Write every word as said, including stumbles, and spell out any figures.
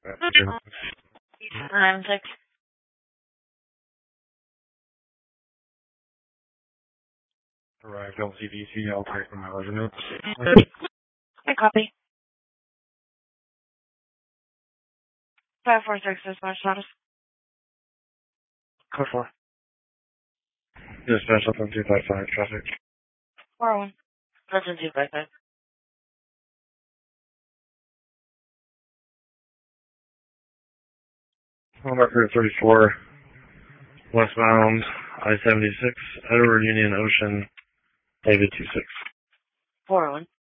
Nine six. Arrived L C D C, I'll take my leisure notes. I copy. Five four six dispatch status. Code four. Dispatch up on two five five traffic. Four one. That's in two five five. On record thirty-four, westbound I seventy-six, Edward Union Ocean, David two six. Four one.